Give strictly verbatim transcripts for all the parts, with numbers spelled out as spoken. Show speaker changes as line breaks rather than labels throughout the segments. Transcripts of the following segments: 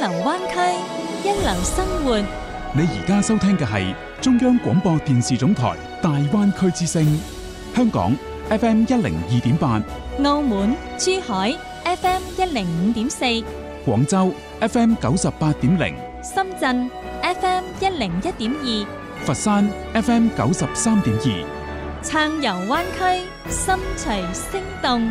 流灣區，一流生活。
你而家收聽嘅係中央廣播電視總台大灣區之聲，香港 F M 一零二點八，
澳門、珠海 F M 一零五點四，
廣州 F M 九十八點零，
深圳 F M 一零一點二，
佛山 F M 九十三點二。
撐遊灣區，心隨聲動。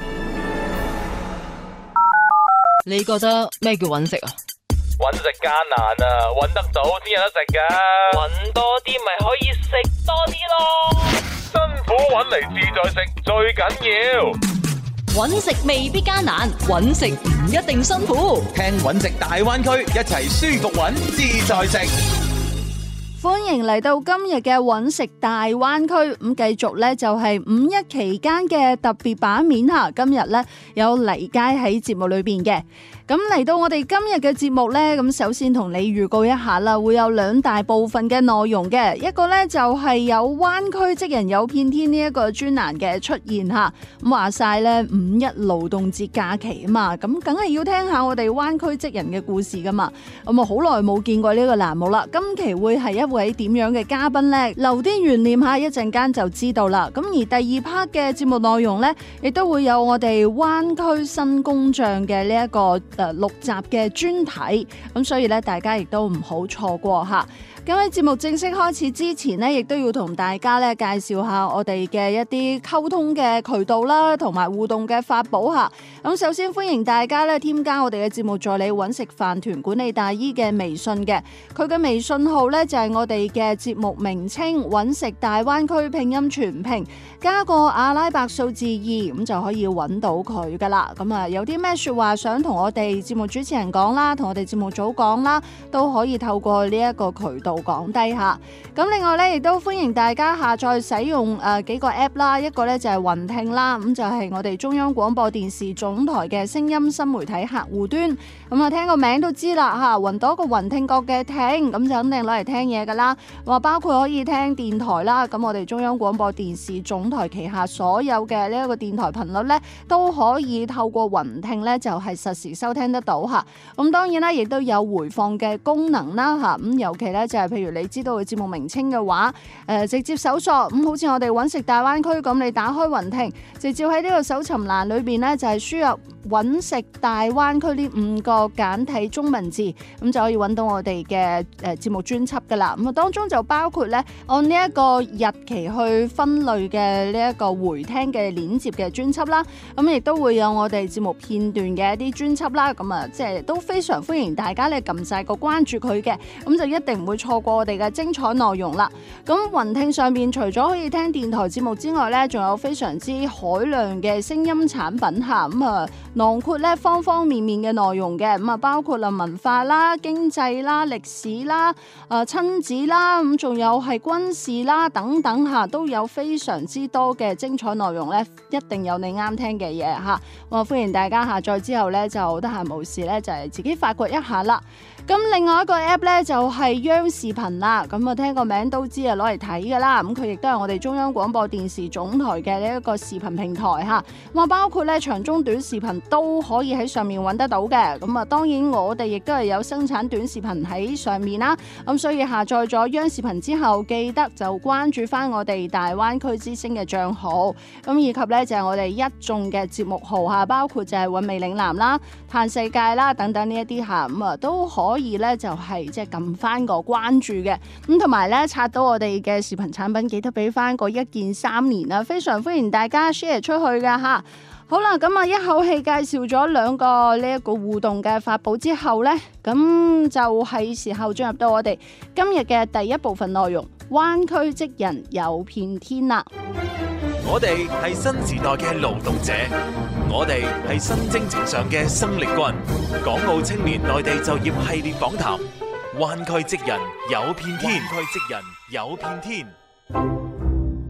你覺得咩叫揾食啊？
揾食艱難啊，揾得到先有得食噶。揾多啲咪可以食多啲咯。辛苦揾嚟自在食最緊要。
揾食未必艱難，揾食唔一定辛苦。
聽揾食大灣區，一齊舒服揾自在食。
歡迎嚟到今日嘅揾食大灣區，咁繼續呢就係五一期間嘅特別版面吓。今日呢有黎佳喺節目裏邊嘅。咁嚟到我哋今日嘅節目呢，咁首先同你預告一下啦，會有兩大部分嘅內容嘅，一個呢就係有灣區職人有片天呢一個專欄嘅出現吓。咁話晒呢五一勞動節假期啊嘛，咁梗係要聽下我哋灣區職人嘅故事噶嘛。咁啊好耐冇見過呢個欄目啦，今期會係一位點樣嘅嘉賓呢？留啲懸念下，一陣間就知道啦。咁而第二 part 嘅節目內容呢，亦都會有我哋灣區新工匠嘅呢一個誒六集嘅專題，咁所以咧大家亦都唔好錯過吓。咁喺節目正式開始之前呢，亦都要同大家咧介紹下我哋嘅一啲溝通嘅渠道啦，同埋互動嘅法寶吓。咁首先歡迎大家咧添加我哋嘅節目助理揾食飯團管理大姨嘅微信嘅，佢嘅微信號咧就係我哋嘅節目名稱揾食大灣區拼音全拼加個阿拉伯數字二，咁就可以揾到佢噶啦。咁啊有啲咩說話想同我哋節目主持人講啦，同我哋節目組講啦，都可以透過呢一個渠道講低下。咁另外咧，亦都歡迎大家下載使用誒幾個 app 啦，一個咧就係雲聽啦，咁就係我哋中央廣播電視總台嘅聲音新媒體客戶端。咁啊聽個名都知啦吓，雲到一個雲聽覺嘅聽，咁就肯定攞嚟聽嘢噶啦。話包括可以聽電台啦，咁我哋中央廣播電視總台旗下所有嘅呢一個電台頻率咧，都可以透過雲聽咧就係實時收聽得到吓。咁當然啦，亦都有回放嘅功能啦吓。咁尤其咧就係譬如你知道嘅節目名稱嘅話，誒、呃、直接搜索咁，好似我哋揾食大灣區咁，你打開雲聽，直接喺呢個搜尋欄裏邊咧就係輸入揾食大灣區呢五個簡體中文字，咁就可以揾到我哋嘅誒節目專輯噶啦。咁啊當中就包括咧按呢一個日期去分類嘅呢一個回聽嘅鏈接嘅專輯啦，咁亦都會有我哋節目片段嘅一啲專輯啦。咁啊即係都非常歡迎大家咧撳晒個關注佢嘅，咁就一定唔會錯過我哋嘅精彩內容啦。咁雲聽上面除咗可以聽電台節目之外咧，仲有非常之海量嘅聲音產品吓，咁啊囊括咧方方面面嘅內容嘅，咁啊包括啦文化啦、經濟啦、歷史啦、誒親子啦，咁仲有係軍事啦等等吓，都有非常之多嘅精彩內容咧，一定有你啱聽嘅嘢吓。我歡迎大家下載之後咧，就得閒無事咧就係自己發掘一下啦。咁另外一個 app 咧就係央視頻啦，咁啊聽個名都知啊攞嚟睇噶啦，咁佢亦都係我哋中央廣播電視總台嘅呢一個視頻平台吓，咁啊包括咧長中短視頻都可以喺上面揾得到嘅，咁啊當然我哋亦都係有生產短視頻喺上面啦，咁所以下載咗央視頻之後，記得就關注翻我哋大灣區之聲嘅賬號，咁以及咧就係我哋一眾嘅節目號吓，包括就係韻味嶺南啦、嘆世界啦等等呢一啲吓，咁啊都可以。可以咧就係即係撳翻個關注嘅，咁同埋咧刷到我哋嘅視頻產品，記得俾翻個一鍵三連啦，非常歡迎大家 share 出去噶吓。好啦，咁啊一口氣介紹咗兩個呢一個互動嘅法寶之後呢，咁就係時候進入到我哋今日嘅第一部分內容，灣區職人有片天啦。
我哋係新時代嘅勞動者，我哋係新征程上嘅生力軍。港澳青年內地就業系列訪談，灣區職人有片天，灣區職人有片天。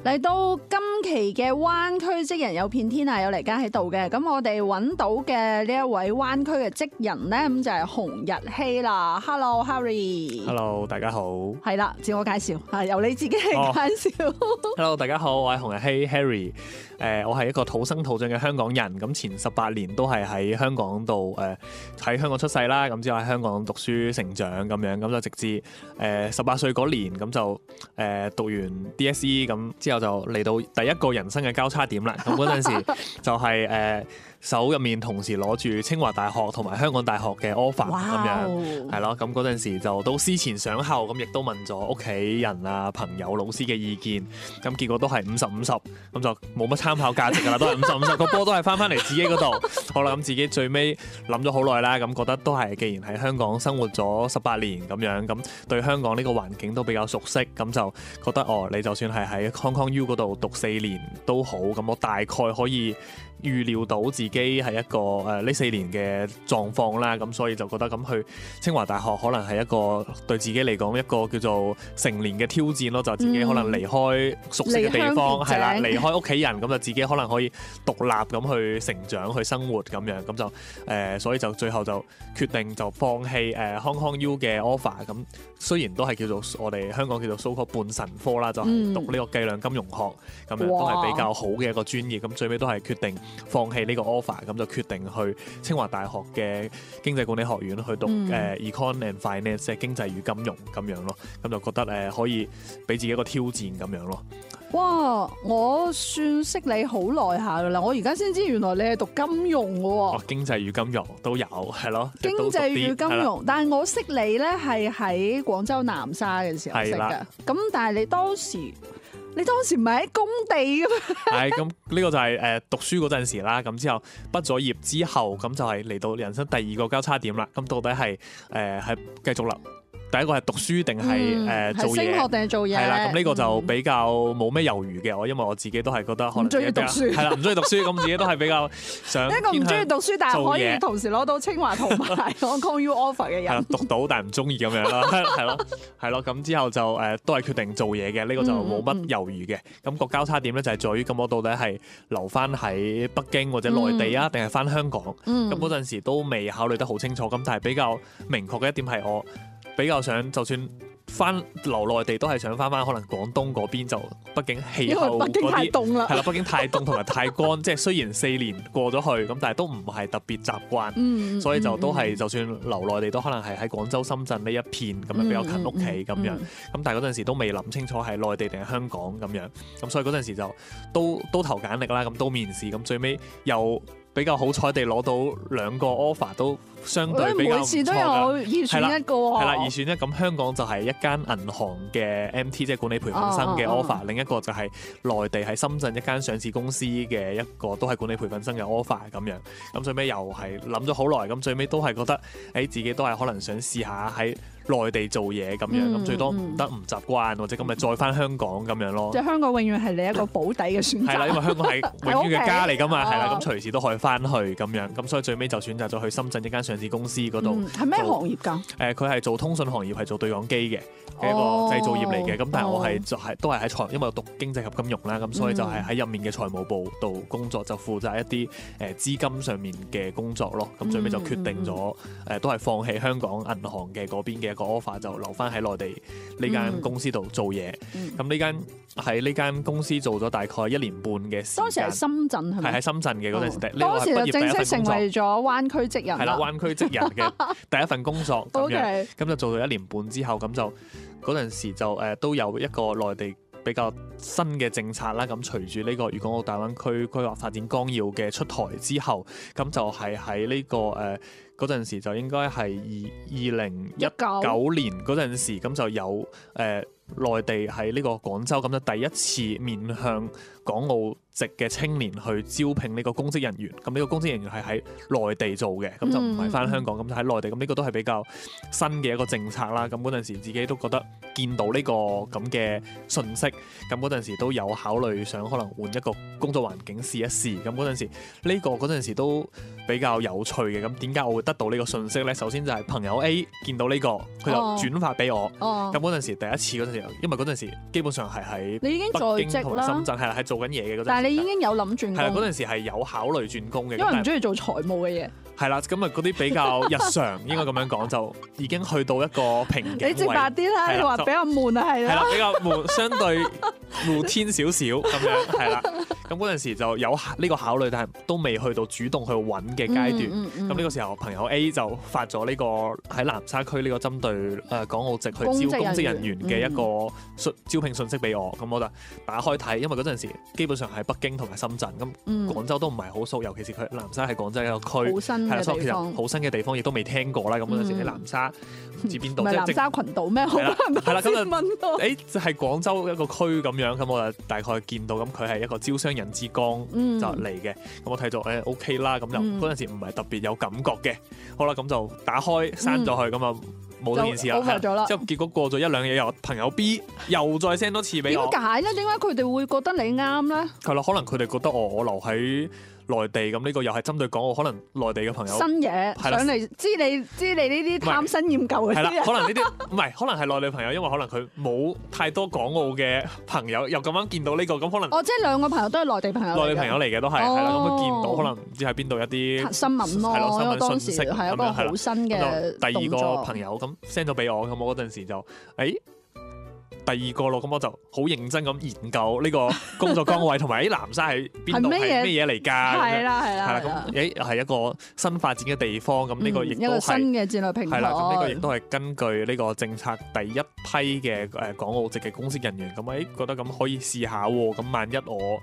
嚟到今期嘅灣區職人有片天啊，有黎嘉喺度嘅，咁我哋揾到嘅呢一位灣區嘅職人呢，咁就係洪日曦啦。Hello Harry。Hello，
大家好。
係啦，自我介紹啊，由你自己嚟介紹。
Oh. Hello， 大家好，我係洪日曦 Harry。誒、呃，我係一個土生土長嘅香港人，咁前十八年都係喺香港度誒喺香港出世啦，咁之後喺香港讀書成長咁樣，咁就直至誒十八歲嗰年咁就誒、呃、讀完 D S E 咁之後就嚟到第一個人生嘅交叉點啦。咁嗰陣時就係、是、誒、呃、手入面同時攞住清華大學同埋香港大學嘅 offer 咁樣，係咯。咁嗰陣時就都思前想後，咁亦都問咗屋企人啊、朋友、老師嘅意見，咁結果都係五十五十，咁就冇乜參考價值噶啦，都係五十五十，個波都係翻翻嚟自己嗰度。好啦，咁自己最尾諗咗好耐啦，咁覺得都係既然喺香港生活咗十八年咁樣，咁對香港呢個環境都比較熟悉，咁就覺得哦，你就算係喺 Hong Kong U 嗰度讀四年都好，咁我大概可以預料到自己係一個誒呢、呃、四年嘅狀況啦，咁所以就覺得咁去清華大學可能係一個對自己嚟講一個叫做成年嘅挑戰咯，就自己可能離開熟悉嘅地方，係啦、嗯，離開屋企人，咁就自己可能可以獨立咁去成長、去生活咁樣，咁就誒、呃，所以就最後就決定就放棄誒、呃、Hong Kong U 嘅 offer， 咁雖然都係叫做我哋香港叫做 so called 半神科啦，就係、是、讀呢個計量金融學咁樣，都係比較好嘅一個專業，咁最尾都係決定放棄呢個 offer， 咁就決定去清華大學嘅經濟管理學院去讀誒、嗯呃、Econ and Finance， 即係經濟與金融咁樣咯，咁就覺得誒、呃、可以俾自己一個挑戰咁樣咯。
哇！我算識你好耐下噶啦，我而家先知原來你係讀金融嘅喎。
哦，經濟與金融都有，係咯。
經濟與金融，但係我識你咧係喺廣州南沙嘅時候識嘅。咁但係你當時，你當時唔係喺工地嘅咩？
係咁，呢個就係誒讀書嗰陣時啦。咁之後畢咗業之後，咁就係嚟到人生第二個交叉點啦。咁到底係誒係繼續啦？第一個係讀書定係誒做嘢？係升學定係做嘢？係啦，咁呢個就比較冇咩猶豫嘅。我因為我自己都係覺得可能唔中意讀書，係啦，唔中意讀書，咁自己都係比較想一個唔中意讀書，但係可以同時攞到清華同埋 Hong Kong U offer 嘅人，讀到但係唔中意咁樣啦，係咯，係咯。咁之後就誒、呃、都係決定做嘢嘅，呢、這個就冇乜猶豫嘅。咁、嗯嗯、個交叉點咧就係在於咁我到底係留翻喺北京或者內地啊，定係翻香港？咁嗰陣時都未考慮得好清楚，咁但係比較明確嘅一點係我比較想，就算翻留內地都係想翻翻可能廣東嗰邊，就畢竟氣候嗰啲，係啦，北京太凍同埋太乾，即係雖然四年過咗去，咁但係都唔係特別習慣，嗯、所以就都係、嗯、就算留內地都可能係喺廣州、深圳呢一片咁樣比較近屋企咁樣，咁、嗯、但係嗰陣時都未諗清楚係內地定係香港咁樣，咁所以嗰陣時就都都投簡歷啦，咁都面試，咁最尾又比較好彩地攞到兩個 offer 都相對比較唔錯㗎，每次都有二選一個喎。係啦，二選一，咁香港就係一間銀行嘅 M T， 即係管理培訓生嘅 offer，、哦、另一個就係內地喺深圳一間上市公司嘅一個都係管理培訓生嘅 offer 咁樣。咁最尾又係諗咗好耐，咁最尾都係覺得誒、欸、自己都係可能想試下喺內地做嘢咁樣，咁、嗯、最多唔得唔習慣，或者咁咪再翻香港咁樣咯。即係香港永遠係你一個保底嘅選擇。係啦，因為香港係永遠嘅家嚟㗎嘛，係啦，咁隨時都可以翻去咁樣，咁所以最尾就選擇咗去深圳一間上市公司嗰度。係咩、嗯、行業㗎？誒、呃，佢係做通訊行業，係做對講機嘅嘅一個製造業嚟嘅。咁、哦、但係我係就係都係喺財，因為我讀經濟及金融啦，咁所以就係喺入面嘅財務部度工作，就負責一啲誒資金上面嘅工作咯。咁最尾就決定咗誒、呃，都係放棄香港銀行嘅嗰邊嘅一個 offer，就留翻喺內地呢間公司度做嘢。咁呢間喺呢間公司做咗大概一年半嘅時間。當時係深圳係咪？係喺深圳嘅嗰陣時，呢、哦、個係畢業第一份工作。當時就正式成為咗灣區職人。係啦，灣區職人嘅第一份工作咁樣，咁就做到一年半之後，咁就嗰陣時就誒、呃、都有一個內地比較新嘅政策啦。咁隨住呢個粵港澳大灣區規劃發展綱要嘅出台之後，咁就係喺呢個誒嗰陣時就應該係二二零一九年嗰陣時，咁就有誒、呃、內地喺呢個廣州咁就第一次面向港澳籍嘅青年去招聘呢個公職人員。咁呢個公職人員係喺內地做嘅，咁就唔係翻香港，咁就喺內地。咁呢個都係比較新嘅一個政策啦。咁嗰陣時自己都覺得見到呢個咁嘅信息，咁嗰陣時都有考慮想可能換一個工作環境試一試。咁嗰陣時呢個嗰陣時都比較有趣嘅。咁點解我會得到呢個信息呢？首先就係朋友 A 見到呢個，佢就轉發俾我。咁嗰陣時第一次嗰陣時，因為嗰陣時基本上係喺
你已經
北京
在職啦，
同深圳係啦，係做緊嘢嘅嗰陣時。
但係你已經有諗轉工。
係啦，嗰陣時係有考慮轉工嘅，
因為唔中意做財務嘅嘢。
係啦，咁啊嗰啲比較日常，應該咁樣講就已經去到一個瓶頸位。
你直白啲啦，你話比較悶啊，係啦。
係啦，比較悶，相對routine少少咁樣，係啦。咁嗰陣時就有呢個考慮，但係都未去到主動去揾嘅階段。咁呢、嗯嗯嗯、個時候，朋友 A 就發咗呢個喺南沙區呢個針對誒港澳籍去招公職人員嘅一個招聘信息俾我。咁、嗯、我就打開睇，因為嗰陣時基本上喺北京同埋深圳，咁廣州都唔係好熟，尤其是佢南沙係廣州一個區，係啦，所以其實好新嘅地方，亦都未聽過啦。咁嗰陣時喺南沙唔知邊度，
唔係南沙群島咩？係啦，係啦，咁就問到，
誒就係廣州一個區咁樣，咁我就大概見到，咁佢係一個招商引之光就嚟嘅。咁我睇咗誒 OK 啦，咁就嗰陣時唔係特別有感覺嘅。好啦，咁就打開刪咗佢，咁啊冇咗件事啦。之後結果過咗一兩日，又朋友 B 又再 send 多次俾我。
點解咧？點解佢哋會覺得你啱咧？
係啦，可能佢哋覺得我我留喺內地，咁呢個又係針對港澳，可能內地嘅朋友
新嘢上嚟，知你知你呢啲貪新厭舊嘅
係啦，可能呢啲唔係，可能係內地朋友，因為可能佢冇太多港澳嘅朋友，又咁啱見到呢個，咁可能
哦，即係兩個朋友都係內地朋友，
內地朋友嚟嘅都係係啦，咁佢見到可能唔知喺邊度一啲
新聞咯，
係咯，新聞
當
信息
時係一個好新嘅
第二個朋友咁 send 咗俾我，咁我嗰陣時就誒。第二個咯，咁我就好認真咁研究呢個工作崗位，同埋喺南沙係邊度係咩嘢嚟㗎？
係啦係啦，
係啦，咁誒又係一個新發展嘅地方，咁呢個亦都係
一個新嘅戰略平台。
係啦，咁呢個亦都係根據呢個政策第一批嘅誒港澳籍嘅公職人員，咁誒覺得咁可以試下喎，咁萬一我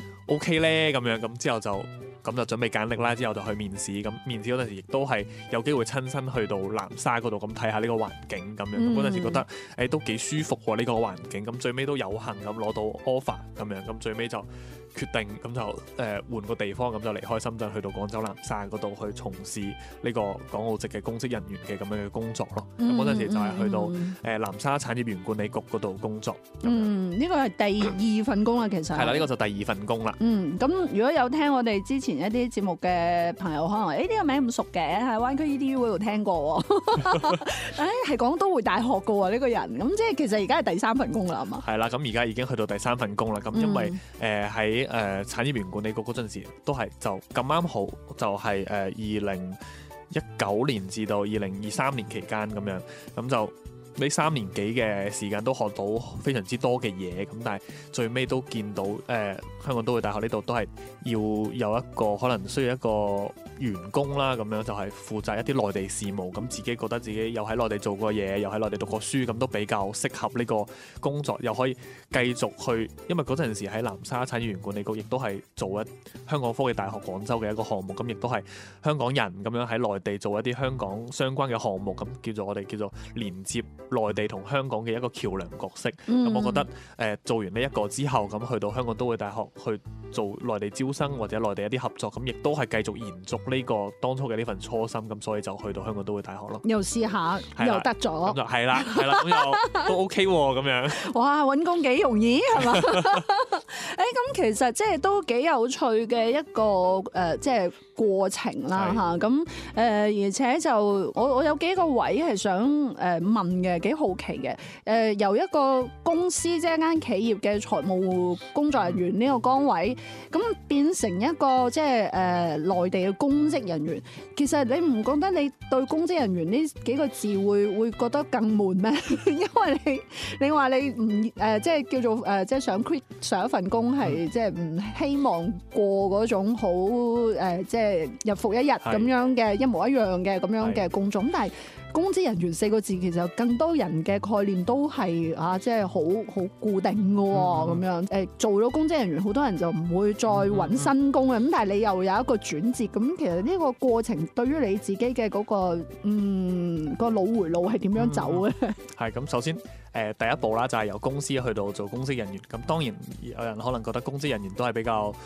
OK 咧咁樣，咁之後就。咁就準備簡歷啦，之後就去面試。咁面試嗰陣時，亦都係有機會親身去到南沙嗰度咁睇下呢個環境咁樣。咁嗰陣時覺得誒、欸、都幾舒服喎呢個環境。咁最尾都有幸咁攞到 offer 咁樣。咁最尾就決定咁就誒、呃、換個地方，咁就離開深圳去到廣州南沙嗰度去從事呢個港澳籍嘅公職人員嘅咁樣嘅工作咯。咁嗰陣時就係去到誒、呃、南沙產業園管理局嗰度工作。
嗯，呢個係第二份工啦，其實係啦，
呢、呢個就第二份工啦。
嗯，咁如果有聽我哋之前一啲節目嘅朋友，可能誒呢、欸呢個名唔熟嘅，喺灣區 E D U 嗰度聽過喎。誒係港都會大學嘅喎呢個人，咁即係其實而家係第三份工啦，係嘛？係
啦，咁而家已經去到第三份工啦。咁因為誒喺誒產業園管理局嗰陣時，都係就咁啱好，就係誒二零一九年至到二零二三年期間咁樣，咁就。呢三年幾嘅時間都學到非常之多嘅嘢，咁但係最尾都見到誒、呃、香港都會大學呢度都係要有一個可能需要一個員工啦，咁樣就係負責一啲內地事務，咁自己覺得自己又喺內地做過嘢，又喺內地讀過書，咁都比較適合呢個工作，又可以繼續去，因為嗰陣時喺南沙產業園管理局亦都係做一香港科技大學廣州嘅一個項目，咁亦都係香港人咁樣喺內地做一啲香港相關嘅項目，咁叫做我哋叫做連接內地同香港嘅一個橋梁角色。咁、嗯、我覺得誒、呃、做完呢一個之後，咁去到香港都會大學去做內地招生或者內地一啲合作，咁亦都係繼續延續呢個當初嘅呢份初心，咁所以就去到香港都會大學咯。
又試下，又得咗，
咁就係啦，係啦，咁又都 OK 喎，咁樣。
哇，揾工幾容易係嘛？誒，咁其實即係都幾有趣嘅一個誒、呃，即係過程啦嚇。咁誒、呃，而且就我我有幾個位係想誒問嘅，幾好奇嘅。誒、呃，由一個公司即係一間企業嘅財務工作人員呢個崗位，咁變成一個即係誒內地嘅公職人員。其實你唔覺得你對公職人員呢幾個字會會覺得更悶咩？因為你你話你唔誒、呃、即係叫做誒、呃、即係想 quit 上一份工係即係唔希望過嗰種好誒、呃、即係日復一日咁樣嘅一模一樣嘅咁樣嘅工作。咁但係公職人員四個字其實更多人嘅概念都係啊，即係好好固定嘅喎咁樣。誒做咗公職人員，好多人就唔會再揾新工嘅。咁但係你又有一個轉折，咁其實呢個過程對於你自己嘅嗰、嗰個嗯、嗰個腦回路係點樣走嘅？
係咁，首先誒、呃、第一步啦，就係由公司去到做公職人員。咁當然有人可能覺得公職人員都係比較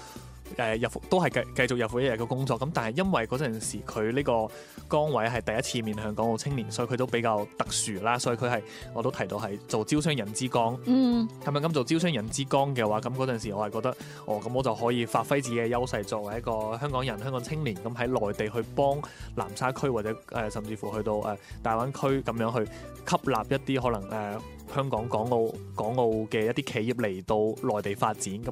誒日復都係繼繼續日復一日嘅工作。咁但係因為嗰陣時佢呢個崗位係第一次面向港澳青年，所以佢都比較特殊啦。所以佢係我都提到係做招商引資崗。
嗯，
係咪咁做招商引資崗嘅話，咁嗰陣時我係覺得，哦咁我就可以發揮自己嘅優勢，作為一個香港人、香港青年，咁喺內地去幫南沙區或者誒、呃、甚至乎去到誒、呃、大灣區咁樣去吸納一啲可能誒、呃、香港、港澳、港澳嘅一啲企業嚟到內地發展。咁